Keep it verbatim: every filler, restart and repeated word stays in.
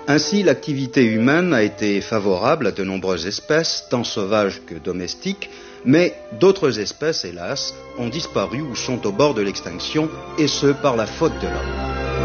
Ainsi, l'activité humaine a été favorable à de nombreuses espèces, tant sauvages que domestiques, mais d'autres espèces, hélas, ont disparu ou sont au bord de l'extinction, et ce par la faute de l'homme.